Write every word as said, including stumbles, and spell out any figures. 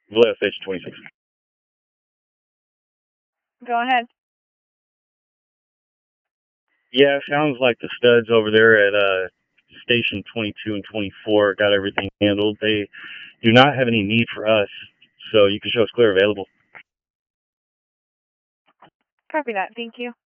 Vallejo Station twenty-six. Go ahead. Yeah, it sounds like the studs over there at uh, Station twenty-two and twenty-four got everything handled. They do not have any need for us, so you can show us clear available. Copy that. Thank you.